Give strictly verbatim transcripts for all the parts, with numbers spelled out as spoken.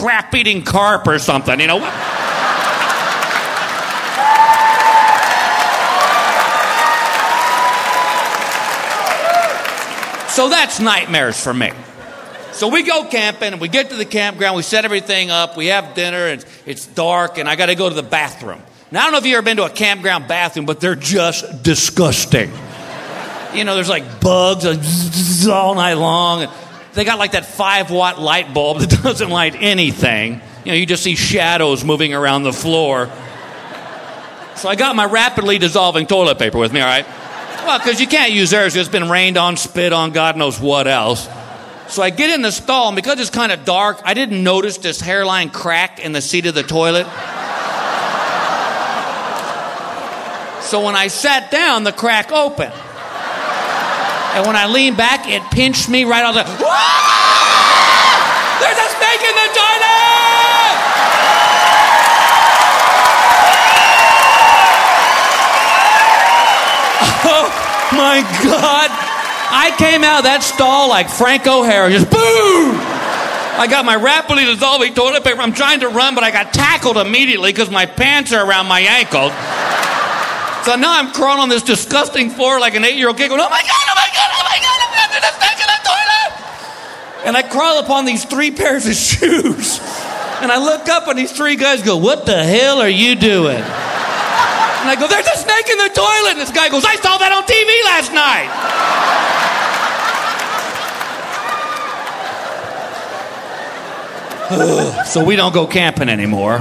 crap-eating carp or something, you know? So that's nightmares for me. So we go camping, and we get to the campground, we set everything up, we have dinner, and it's dark, and I got to go to the bathroom. Now, I don't know if you've ever been to a campground bathroom, but they're just disgusting. You know, there's like bugs all night long, and they got like that five-watt light bulb that doesn't light anything. You know, you just see shadows moving around the floor. So I got my rapidly dissolving toilet paper with me, all right? Well, because you can't use theirs. It's been rained on, spit on, God knows what else. So I get in the stall, and because it's kind of dark, I didn't notice this hairline crack in the seat of the toilet. So when I sat down, the crack opened. And when I leaned back, it pinched me right on the... Whoa! There's a snake in the toilet! Oh, my God. I came out of that stall like Frank O'Hara, just boom! I got my rapidly dissolving toilet paper. I'm trying to run, but I got tackled immediately because my pants are around my ankle. So now I'm crawling on this disgusting floor like an eight-year-old kid going, oh my God, oh my God, oh my God, I'm under the snake in the toilet! And I crawl upon these three pairs of shoes. And I look up and these three guys go, what the hell are you doing? And I go, there's a snake in the toilet! And this guy goes, I saw that on T V last night! So we don't go camping anymore.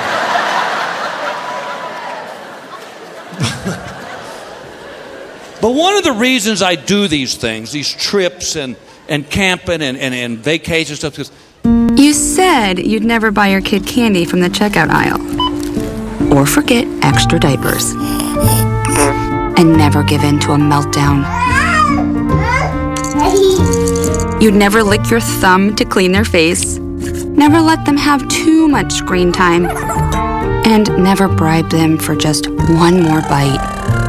But one of the reasons I do these things, these trips and, and camping and, and, and vacation stuff, is... You said you'd never buy your kid candy from the checkout aisle. Or forget extra diapers. And never give in to a meltdown. You'd never lick your thumb to clean their face. Never let them have too much screen time. And never bribe them for just one more bite.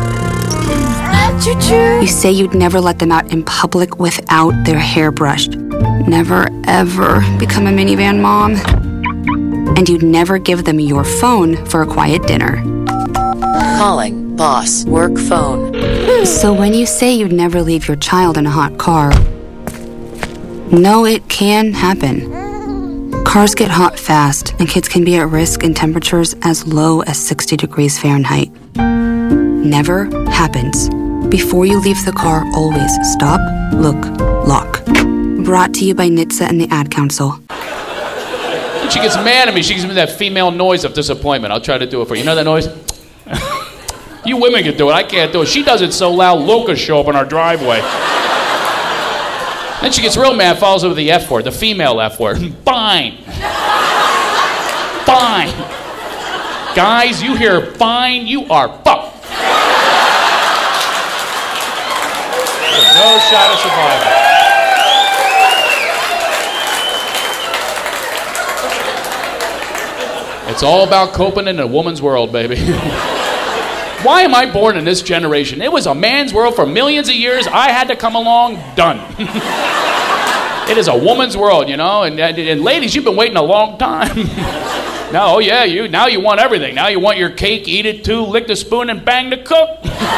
You say you'd never let them out in public without their hair brushed. Never, ever become a minivan mom. And you'd never give them your phone for a quiet dinner. Calling boss work phone. So when you say you'd never leave your child in a hot car, no, it can happen. Cars get hot fast, and kids can be at risk in temperatures as low as sixty degrees Fahrenheit. Never happens. Before you leave the car, always stop, look, lock. Brought to you by N H T S A and the Ad Council. She gets mad at me. She gives me that female noise of disappointment. I'll try to do it for you. You know that noise? You women can do it. I can't do it. She does it so loud, locusts show up in our driveway. Then she gets real mad, follows it with the F word, the female F word. Fine. Fine. Guys, you hear fine, you are fucked. There's no shot of survival. It's all about coping in a woman's world, baby. Why am I born in this generation? It was a man's world for millions of years. I had to come along, done. It is a woman's world, you know, and, and, and ladies, you've been waiting a long time. No, oh yeah, you now you want everything. Now you want your cake, eat it too, lick the spoon, and bang the cook.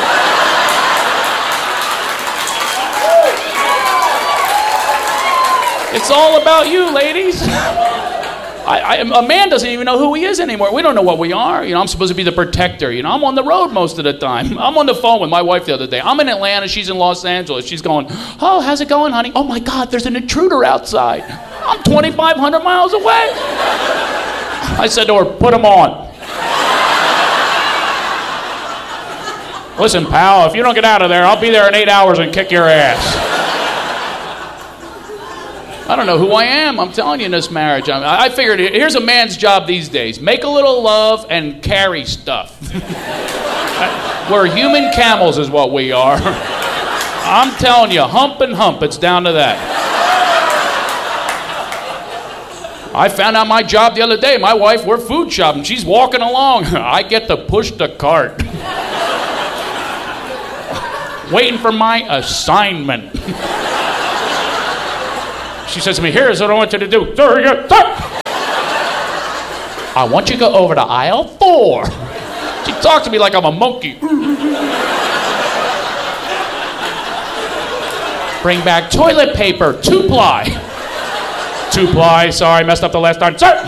It's all about you, ladies. I, I, a man doesn't even know who he is anymore. We don't know what we are. You know, I'm supposed to be the protector. You know, I'm on the road most of the time. I'm on the phone with my wife the other day. I'm in Atlanta. She's in Los Angeles. She's going, oh, how's it going, honey? Oh, my God, there's an intruder outside. I'm twenty-five hundred miles away. I said to her, put him on. Listen, pal, if you don't get out of there, I'll be there in eight hours and kick your ass. I don't know who I am. I'm telling you in this marriage. I, I figured here's a man's job these days. Make a little love and carry stuff. We're human camels is what we are. I'm telling you, hump and hump. It's down to that. I found out my job the other day. My wife, we're food shopping. She's walking along. I get to push the cart. Waiting for my assignment. She says to me, here's what I want you to do. There you go. I want you to go over to aisle four. She talks to me like I'm a monkey. Bring back toilet paper, two-ply. Two-ply, sorry, messed up the last time. Sir!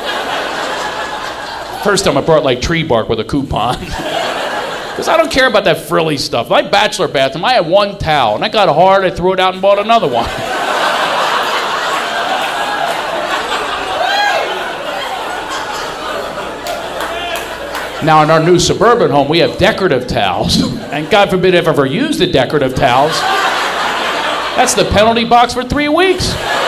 First time I brought like tree bark with a coupon. Because I don't care about that frilly stuff. My bachelor bathroom, I had one towel, and I got hard, I threw it out and bought another one. Now in our new suburban home, we have decorative towels. And God forbid I've ever used the decorative towels. That's the penalty box for three weeks.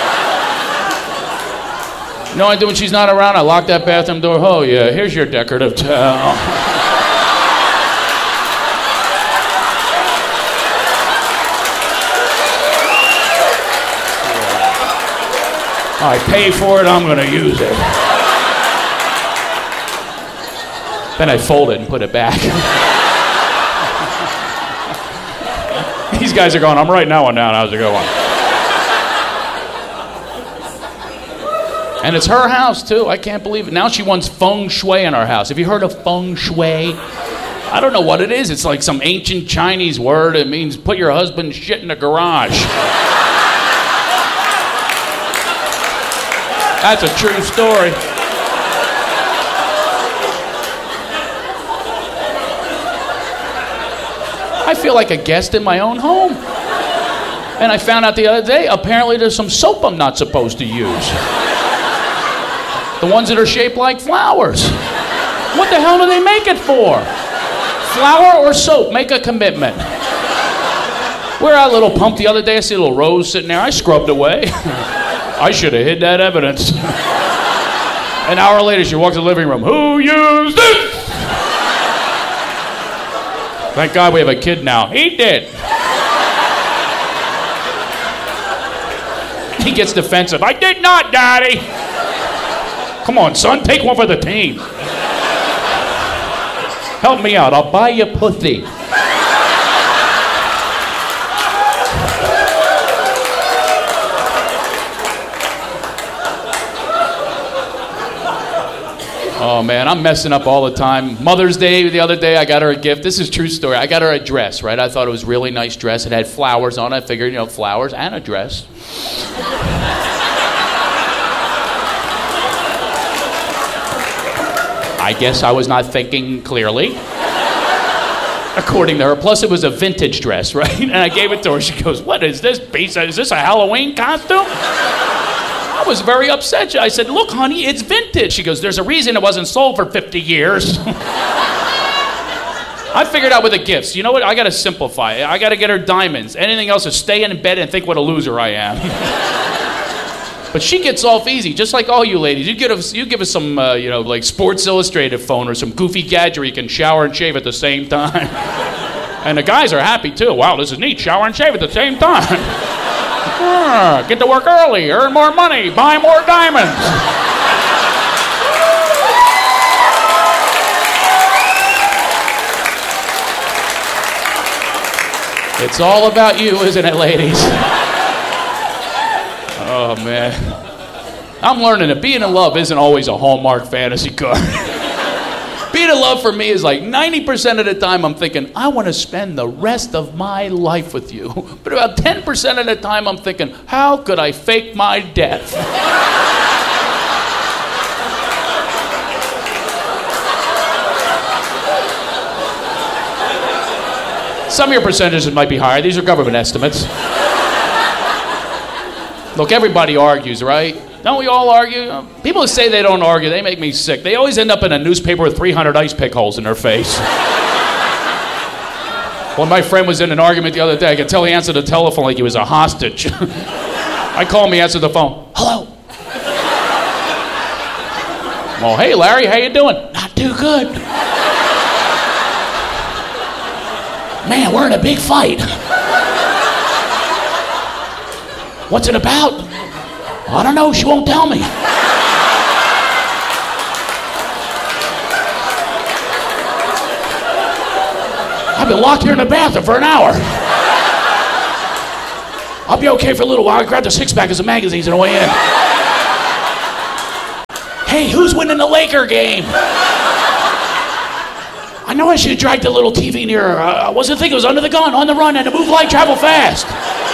You know what I do when she's not around? I lock that bathroom door. Oh yeah, here's your decorative towel. I pay for it, I'm gonna use it. Then I fold it and put it back. These guys are going, I'm writing that one down. How's it going? And it's her house, too. I can't believe it. Now she wants feng shui in our house. Have you heard of feng shui? I don't know what it is. It's like some ancient Chinese word. It means put your husband's shit in the garage. That's a true story. I feel like a guest in my own home. And I found out the other day, apparently there's some soap I'm not supposed to use. The ones that are shaped like flowers. What the hell do they make it for? Flower or soap? Make a commitment. We were at a little pump the other day. I see a little rose sitting there. I scrubbed away. I should have hid that evidence. An hour later, she walks in the living room. Who used it? Thank God we have a kid now. He did. He gets defensive. I did not, Daddy. Come on, son, take one for the team. Help me out. I'll buy you pussy. Oh man, I'm messing up all the time. Mother's Day the other day, I got her a gift. This is a true story. I got her a dress, right? I thought it was a really nice dress. It had flowers on it. I figured, you know, flowers and a dress. I guess I was not thinking clearly. According to her. Plus it was a vintage dress, right? And I gave it to her. She goes, what is this piece? Is this a Halloween costume? I was very upset. I said, look, honey, it's vintage. She goes, there's a reason it wasn't sold for fifty years. I figured out with the gifts. You know what? I got to simplify it. I got to get her diamonds. Anything else is stay in bed and think what a loser I am. But she gets off easy, just like all you ladies. You give us, you give us some, uh, you know, like Sports Illustrated phone or some goofy gadget where you can shower and shave at the same time. And the guys are happy, too. Wow, this is neat. Shower and shave at the same time. Ah, get to work early, earn more money, buy more diamonds. It's all about you, isn't it, ladies? Oh, man. I'm learning that being in love isn't always a Hallmark fantasy card. Being in love for me is like ninety percent of the time I'm thinking, I want to spend the rest of my life with you. But about ten percent of the time I'm thinking, how could I fake my death? Some of your percentages might be higher. These are government estimates. Look, everybody argues, right? Don't we all argue? People who say they don't argue, they make me sick. They always end up in a newspaper with three hundred ice pick holes in their face. When my friend was in an argument the other day, I could tell he answered the telephone like he was a hostage. I call him, he answered the phone. Hello. Well, hey, Larry, how you doing? Not too good. Man, we're in a big fight. What's it about? I don't know, she won't tell me. I've been locked here in the bathroom for an hour. I'll be okay for a little while. I grabbed a six-pack of some magazines on the way in. Hey, who's winning the Laker game? I know I should have dragged the little T V nearer. I wasn't thinking it was under the gun, on the run, and to move light, travel fast.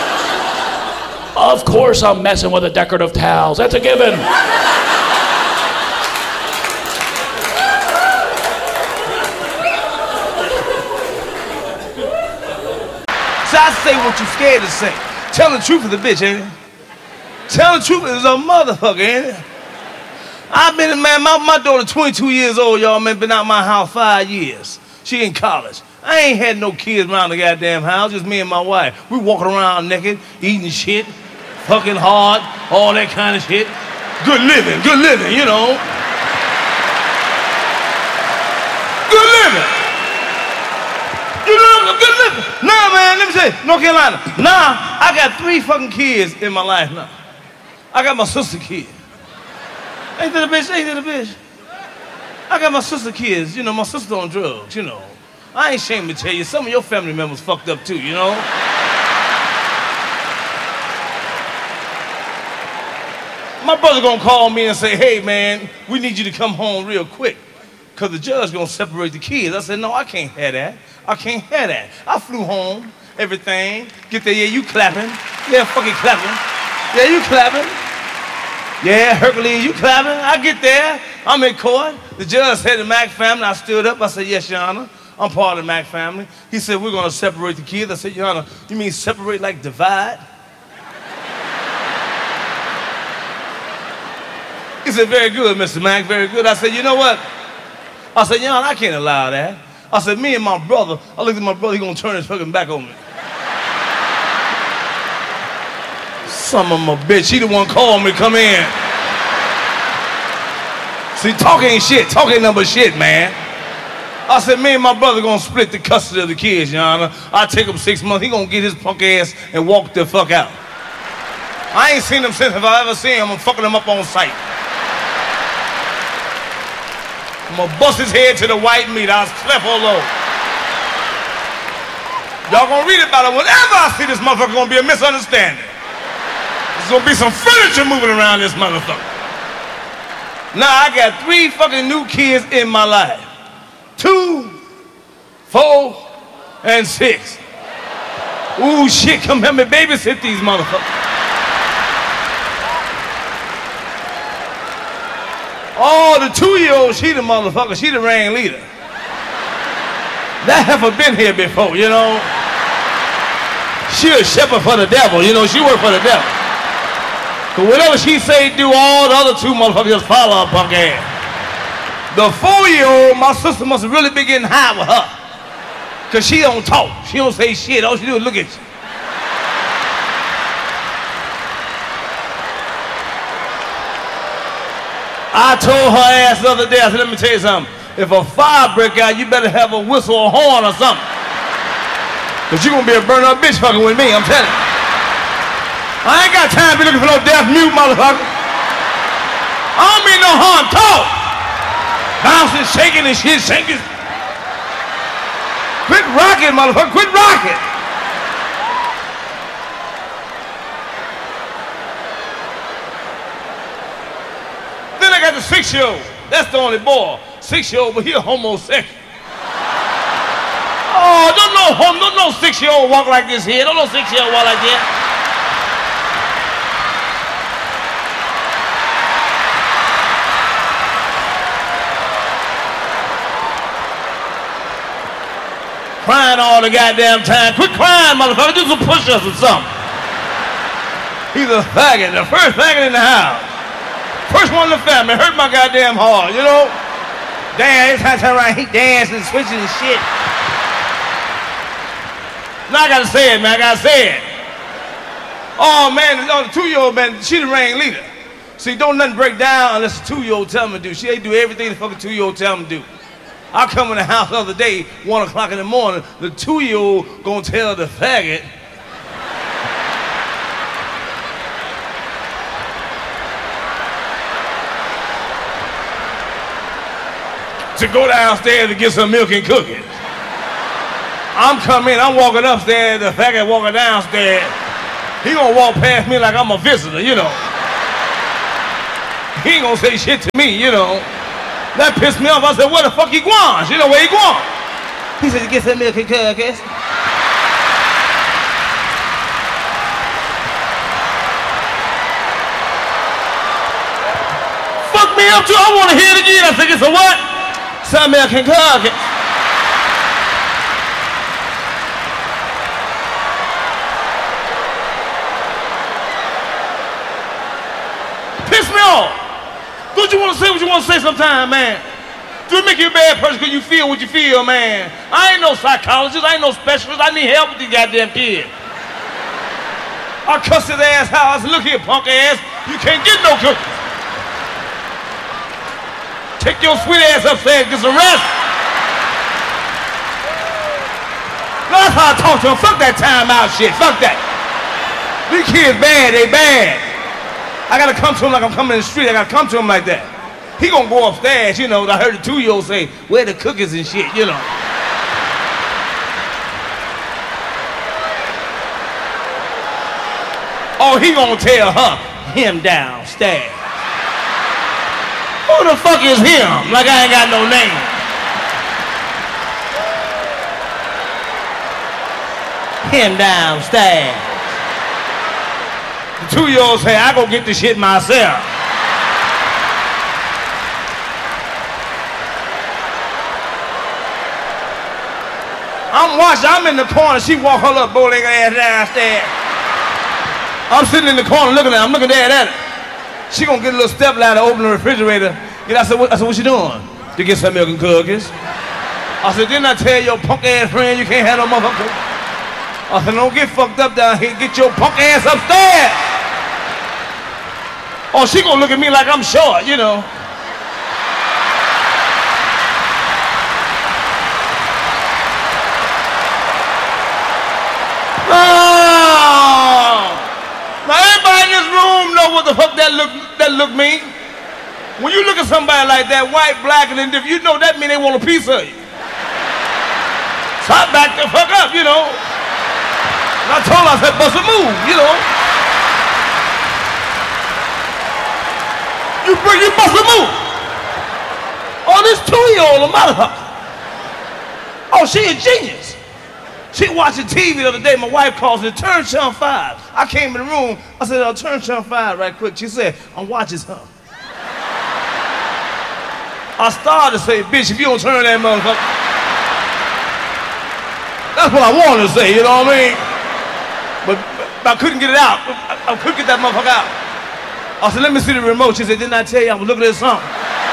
Of course I'm messing with the decorative towels. That's a given. So I say what you scared to say. Tell the truth of the bitch, ain't it? Tell the truth is a motherfucker, ain't it? I've been, man, my, my daughter twenty-two years old, y'all, man, been out my house five years. She in college. I ain't had no kids around the goddamn house, just me and my wife. We walking around naked, eating shit, fucking hard, all that kind of shit. Good living, good living, you know. Good living. You know, good living. Nah, man, let me say, North Carolina. Nah, I got three fucking kids in my life now. I got my sister kid. Ain't that a bitch? Ain't that a bitch? I got my sister kids. You know, my sister on drugs, you know. I ain't ashamed to tell you, some of your family members fucked up too, you know? My brother gonna call me and say, hey, man, we need you to come home real quick because the judge gonna separate the kids. I said, no, I can't have that. I can't have that. I flew home, everything. Get there, yeah, you clapping. Yeah, fucking clapping. Yeah, you clapping. Yeah, Hercules, you clapping. I get there. I'm in court. The judge said the Mack family. I stood up. I said, yes, Your Honor. I'm part of the Mack family. He said, we're going to separate the kids. I said, Your Honor, you mean separate like divide? He said, very good, Mister Mack, very good. I said, you know what? I said, Your Honor, I can't allow that. I said, me and my brother, I looked at my brother, he going to turn his fucking back on me. Son of a bitch, he the one called me to come in. See, talk ain't shit. Talk ain't nothing but shit, man. I said, me and my brother gonna split the custody of the kids, Your Honor. I take him six months. He gonna get his punk ass and walk the fuck out. I ain't seen him since. If I ever seen him, I'm fucking him up on sight. I'm gonna bust his head to the white meat. I'll cleft all over. Y'all gonna read about it. Whenever I see this motherfucker, gonna be a misunderstanding. There's gonna be some furniture moving around this motherfucker. Now I got three fucking new kids in my life. Two, four, and six. Ooh, shit, come help me babysit these motherfuckers. Oh, the two-year-old, she the motherfucker. She the ring leader. That heifer been here before, you know. She a shepherd for the devil, you know. She work for the devil. Cause whatever she say do, all the other two motherfuckers just follow her punk ass. The four-year-old, my sister must have really been getting high with her. Cause she don't talk. She don't say shit. All she do is look at you. I told her ass the other day, I said, let me tell you something. If a fire break out, you better have a whistle or horn or something. Cause you gonna be a burn up bitch fucking with me, I'm telling you. I ain't got time to be looking for no deaf mute motherfucker. I don't mean no harm, talk. Bouncing, shaking and shit, shaking. Quit rocking, motherfucker, quit rocking. Then I got the six-year-old. That's the only boy. Six-year-old, but he a homosexual. Oh, don't no home, don't no six-year-old walk like this here. Don't no six-year-old walk like that. Crying all the goddamn time. Quit crying, motherfucker. Do some push-ups or something. He's a faggot, the first faggot in the house. First one in the family. Hurt my goddamn heart, you know? Damn, every time I turn around, he dancing, switching and shit. Now I gotta say it, man. I gotta say it. Oh, man, oh, the two-year-old, man, she the ring leader. See, don't nothing break down unless the two-year-old tell him to do. She ain't do everything the fucking two-year-old tell him to do. I come in the house the other day, one o'clock in the morning, the two-year-old gonna tell the faggot to go downstairs to get some milk and cookies. I'm coming, I'm walking upstairs, the faggot walking downstairs. He gonna walk past me like I'm a visitor, you know. He ain't gonna say shit to me, you know. That pissed me off. I said, where the fuck he going? You know where he going? He said, get some milk and cookies. Fuck me up too. I want to hear it again. I said, get some what? Some milk and cookies. Piss me off. Don't you want to say what you want to say sometime, man? Do it make you a bad person because you feel what you feel, man? I ain't no psychologist. I ain't no specialist. I need help with these goddamn kids. I cussed his ass out. I said, look here, punk ass. You can't get no cookies. Take your sweet ass upstairs and get some rest. That's how I talk to him. Fuck that time out shit. Fuck that. These kids bad. They bad. I gotta come to him like I'm coming in the street. I gotta come to him like that. He gonna go upstairs, you know. I heard the two-year-old say, where the cookies and shit, you know. Oh, he gonna tell her, him downstairs. Who the fuck is him? Like I ain't got no name. Him downstairs. The two-year-old say, I go get the shit myself. I'm watching, I'm in the corner, she walk her little bow-legged ass downstairs. I'm sitting in the corner looking at her, I'm looking dead at her. She gonna get a little step ladder, open the refrigerator. Get, I said, what, I said, what you doing? To get some milk and cookies. I said, didn't I tell your punk ass friend you can't have no motherfucker? I said, don't get fucked up down here, get your punk ass upstairs. Oh, she gonna look at me like I'm short, you know. Oh. Now everybody in this room know what the fuck that look that look mean. When you look at somebody like that, white, black, and indifferent, you know that mean they want a piece of you. So I backed the fuck up, you know. And I told her, I said, bust a move, you know. You bring you bust a move. Oh, this two-year-old, a motherfucker. Oh, she a genius. She watching T V the other day. My wife calls me, turn channel five. I came in the room. I said, I'll turn channel five right quick. She said, I'm watching something. I started to say, bitch, if you don't turn that motherfucker. That's what I wanted to say, you know what I mean? But, but I couldn't get it out. I, I couldn't get that motherfucker out. I said, let me see the remote. She said, didn't I tell you I was looking at something?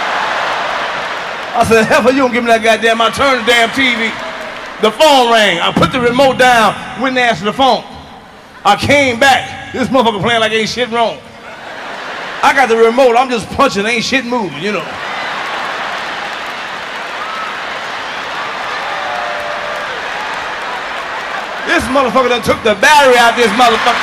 I said, hell, you don't give me that goddamn, I turned the damn T V. The phone rang. I put the remote down, went and answered the phone. I came back. This motherfucker playing like ain't shit wrong. I got the remote. I'm just punching, ain't shit moving, you know. This motherfucker done took the battery out this motherfucker.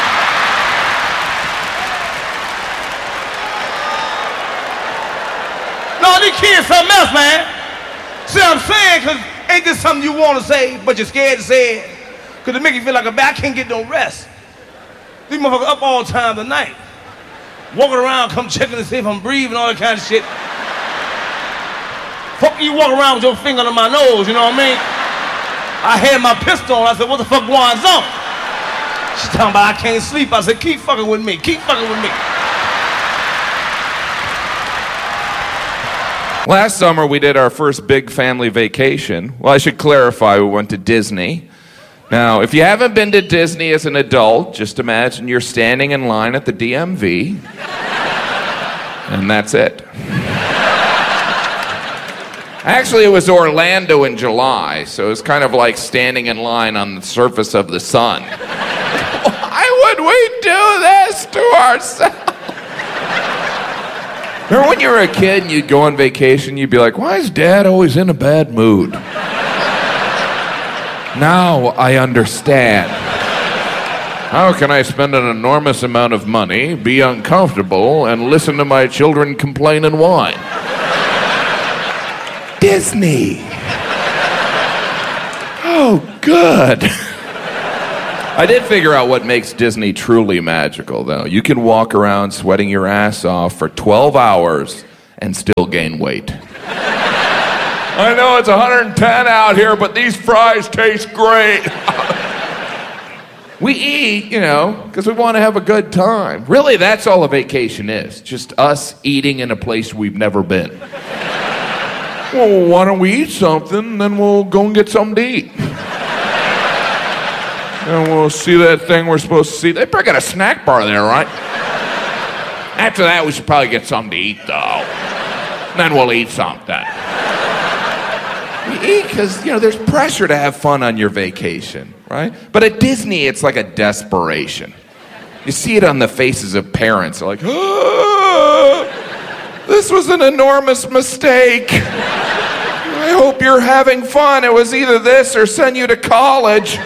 No, these kids something else, man. See what I'm saying? Cause ain't this something you want to say, but you're scared to say it? Because it make you feel like a bad, I can't get no rest. These motherfuckers up all time of night. Walking around, come checking to see if I'm breathing, all that kind of shit. Fuck you walk around with your finger on my nose, you know what I mean? I had my pistol on, I said, what the fuck going on? She talking about I can't sleep. I said, keep fucking with me, keep fucking with me. Last summer, we did our first big family vacation. Well, I should clarify, we went to Disney. Now, if you haven't been to Disney as an adult, just imagine you're standing in line at the D M V, and that's it. Actually, it was Orlando in July, so it was kind of like standing in line on the surface of the sun. Why would we do this to ourselves? Remember when you were a kid and you'd go on vacation, you'd be like, why is Dad always in a bad mood? Now I understand. How can I spend an enormous amount of money, be uncomfortable, and listen to my children complain and whine? Disney. Oh, good. I did figure out what makes Disney truly magical, though. You can walk around sweating your ass off for twelve hours and still gain weight. I know it's one hundred ten out here, but these fries taste great. We eat, you know, because we want to have a good time. Really, that's all a vacation is. Just us eating in a place we've never been. Well, why don't we eat something, then we'll go and get something to eat. And we'll see that thing we're supposed to see. They probably got a snack bar there, right? After that, we should probably get something to eat, though. Then we'll eat something. We eat because, you know, there's pressure to have fun on your vacation, right? But at Disney, it's like a desperation. You see it on the faces of parents. They're like, oh, this was an enormous mistake. I hope you're having fun. It was either this or send you to college.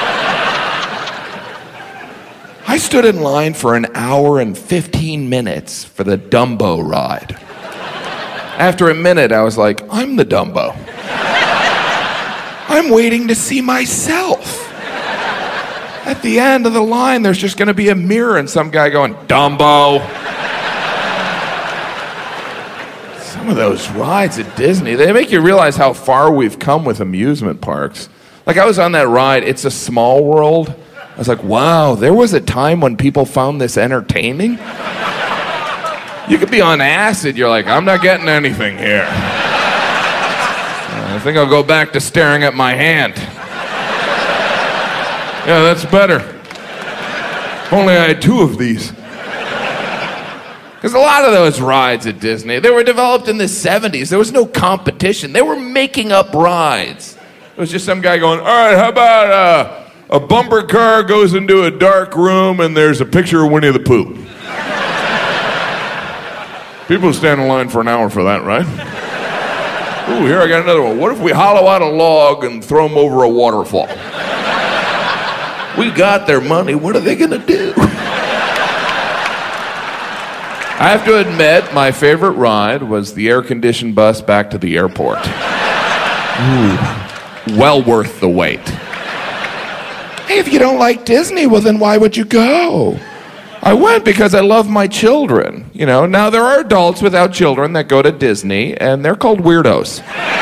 I stood in line for an hour and fifteen minutes for the Dumbo ride. After a minute, I was like, I'm the Dumbo. I'm waiting to see myself. At the end of the line, there's just going to be a mirror and some guy going, Dumbo. Some of those rides at Disney, they make you realize how far we've come with amusement parks. Like I was on that ride, It's a Small World. I was like, wow, there was a time when people found this entertaining? You could be on acid, you're like, I'm not getting anything here. I think I'll go back to staring at my hand. Yeah, that's better. If only I had two of these. Because a lot of those rides at Disney, they were developed in the seventies. There was no competition. They were making up rides. It was just some guy going, all right, how about uh, a bumper car goes into a dark room and there's a picture of Winnie the Pooh. People stand in line for an hour for that, right? Ooh, here I got another one. What if we hollow out a log and throw them over a waterfall? We got their money. What are they going to do? I have to admit, my favorite ride was the air-conditioned bus back to the airport. Ooh, well worth the wait. Hey, if you don't like Disney, well, then why would you go? I went because I love my children. You know, now there are adults without children that go to Disney, and they're called weirdos.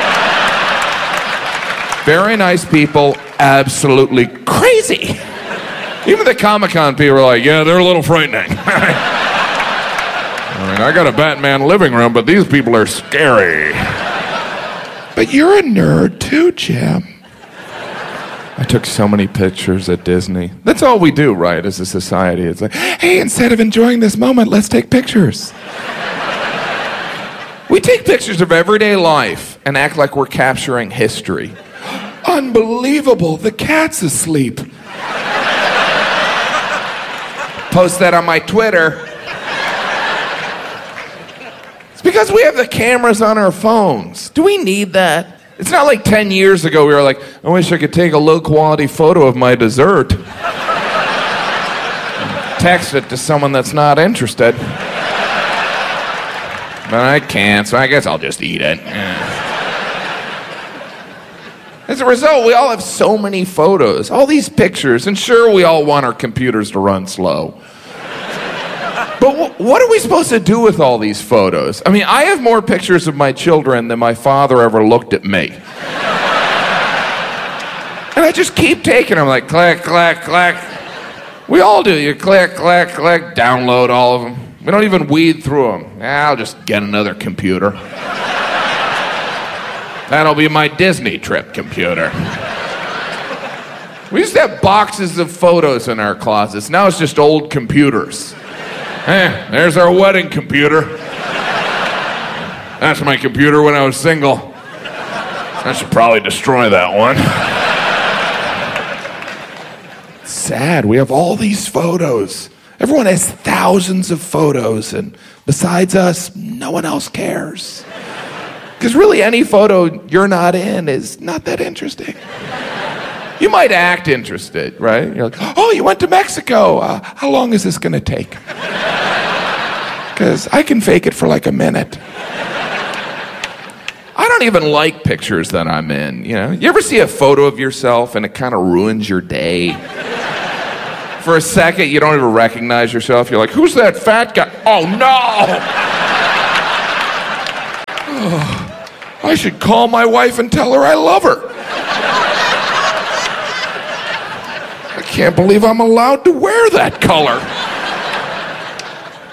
Very nice people, absolutely crazy. Even the Comic-Con people are like, yeah, they're a little frightening. I mean, I got a Batman living room, but these people are scary. But you're a nerd too, Jim. I took so many pictures at Disney. That's all we do, right, as a society. It's like, hey, instead of enjoying this moment, let's take pictures. We take pictures of everyday life and act like we're capturing history. Unbelievable, the cat's asleep. Post that on my Twitter. It's because we have the cameras on our phones. Do we need that? It's not like ten years ago we were like, I wish I could take a low-quality photo of my dessert. Text it to someone that's not interested. But I can't, so I guess I'll just eat it. As a result, we all have so many photos, all these pictures, and sure, we all want our computers to run slow. But w- what are we supposed to do with all these photos? I mean, I have more pictures of my children than my father ever looked at me. And I just keep taking them, like, click, click, click. We all do. You click, click, click, download all of them. We don't even weed through them. I'll just get another computer. That'll be my Disney trip computer. We used to have boxes of photos in our closets. Now it's just old computers. Eh, there's our wedding computer. That's my computer when I was single. I should probably destroy that one. It's sad. We have all these photos. Everyone has thousands of photos, and besides us, no one else cares. Because really, any photo you're not in is not that interesting. You might act interested, right? You're like, oh, you went to Mexico. Uh, how long is this going to take? Because I can fake it for like a minute. I don't even like pictures that I'm in, you know? You ever see a photo of yourself and it kind of ruins your day? For a second, you don't even recognize yourself. You're like, who's that fat guy? Oh, no! Oh, I should call my wife and tell her I love her. I can't believe I'm allowed to wear that color.